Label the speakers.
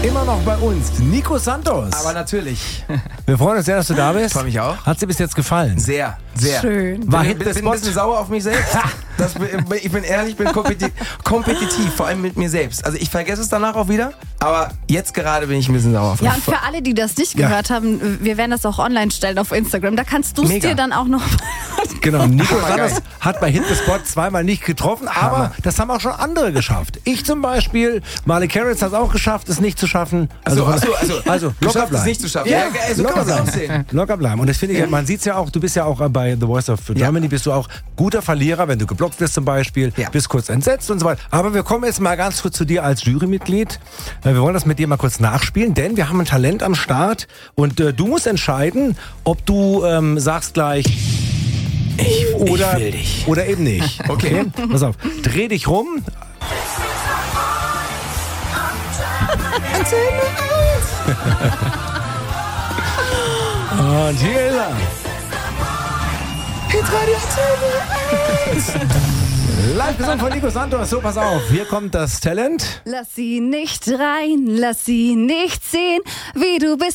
Speaker 1: Immer noch bei uns, Nico Santos.
Speaker 2: Aber natürlich.
Speaker 1: Wir freuen uns sehr, dass du da bist.
Speaker 2: Freue mich auch.
Speaker 1: Hat dir bis jetzt gefallen?
Speaker 2: Sehr, sehr.
Speaker 3: Schön.
Speaker 1: War
Speaker 2: Bin ein
Speaker 1: Hitspot?
Speaker 2: bisschen sauer auf mich selbst. Ich bin ehrlich, ich bin kompetitiv, vor allem mit mir selbst. Also ich vergesse es danach auch wieder, aber jetzt gerade bin ich ein bisschen sauer auf mich.
Speaker 3: Ja, und für alle, die das nicht gehört haben, wir werden das auch online stellen auf Instagram. Da kannst du es
Speaker 2: Mega.
Speaker 3: dir dann auch noch...
Speaker 1: Genau, Nico
Speaker 2: Hammergeil.
Speaker 1: Santos hat bei Hit the Spot zweimal nicht getroffen, aber
Speaker 2: Hammer.
Speaker 1: das haben auch schon andere geschafft. Ich zum Beispiel, Marley Carrots hat es auch geschafft, es nicht zu schaffen.
Speaker 2: Also
Speaker 1: locker
Speaker 2: geschafft, es
Speaker 1: bleiben.
Speaker 2: nicht zu schaffen.
Speaker 1: Ja,
Speaker 2: so
Speaker 1: locker
Speaker 2: kann man es
Speaker 1: bleiben.
Speaker 2: aussehen.
Speaker 1: Locker bleiben. Und das finde ich, man sieht es ja auch, du bist ja auch bei The Voice of Germany, bist du auch guter Verlierer, wenn du geblockt wirst zum Beispiel,
Speaker 2: Ja.
Speaker 1: bist kurz entsetzt und so weiter. Aber wir kommen jetzt mal ganz kurz zu dir als Jurymitglied. Wir wollen das mit dir mal kurz nachspielen, denn wir haben ein Talent am Start und du musst entscheiden, ob du sagst gleich oder,
Speaker 2: will dich.
Speaker 1: oder eben nicht. Okay? Pass auf, dreh dich rum. Und hier ist er. Live gesungen von Nico Santos. So, pass auf, hier kommt das Talent.
Speaker 3: Lass sie nicht rein, lass sie nicht sehen, wie du bist.